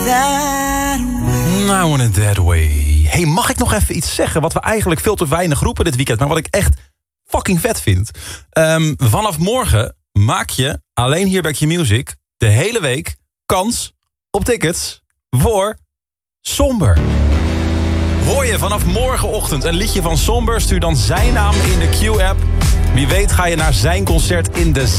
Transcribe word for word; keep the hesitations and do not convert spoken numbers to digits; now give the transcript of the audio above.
Now in a dead way. Hey, mag ik nog even iets zeggen wat we eigenlijk veel te weinig roepen dit weekend, maar wat ik echt fucking vet vind? Um, vanaf morgen maak je alleen hier bij Q-Music de hele week kans op tickets voor Somber. Hoor je vanaf morgenochtend een liedje van Somber? Stuur dan zijn naam in de Q-app. Wie weet ga je naar zijn concert in de